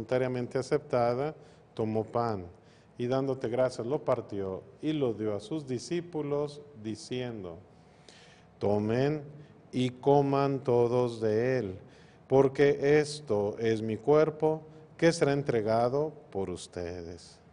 voluntariamente aceptada, tomó pan y dándote gracias lo partió y lo dio a sus discípulos diciendo: tomen y coman todos de él, porque esto es mi cuerpo que será entregado por ustedes.